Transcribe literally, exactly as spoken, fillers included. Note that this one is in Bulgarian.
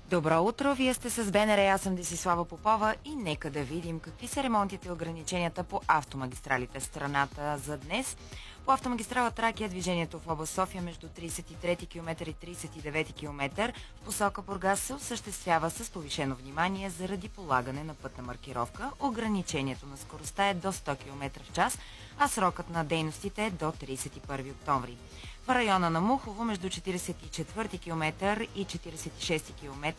Добро утро, вие сте с БНР, аз съм Десислава Попова и нека да видим какви са ремонтите и ограниченията по автомагистралите в страната за днес. По автомагистрала Тракия движението в област София между тридесет и трети км и тридесет и девети км в посока Бургас се осъществява с повишено внимание заради полагане на пътна маркировка. Ограничението на скоростта е до сто км в час, а срокът на дейностите е до тридесет и първи октомври. В района на Мухово между четиридесет и четвърти км и четиридесет и шести км